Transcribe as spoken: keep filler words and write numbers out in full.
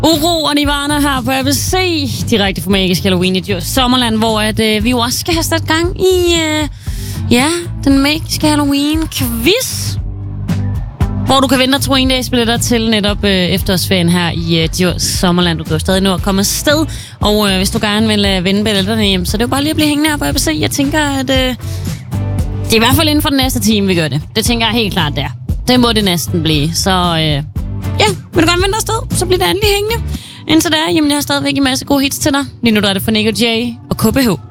Uro og Nirvana her på A B C, direkte fra Magisk Halloween i Djurs Sommerland, hvor at, øh, vi jo også skal have sat gang i øh, ja, den Magiske Halloween-quiz, hvor du kan vinde dig to en-dags-billetter til netop øh, efterårsferien her i øh, Djurs Sommerland. Du kan jo stadig nå at komme afsted, og øh, hvis du gerne vil øh, vinde billetterne hjem, så det er jo bare lige at blive hængende her på A B C. Jeg tænker, at øh, det er i hvert fald inden for den næste time, vi gør det. Det tænker jeg helt klart der. Det må det næsten blive, så øh, ja, vil du gerne vente afsted, så bliver det endelig hængende. Indtil der, jamen jeg har stadigvæk en masse gode hits til dig. Lige nu der er det for Nick og Jay og K B H.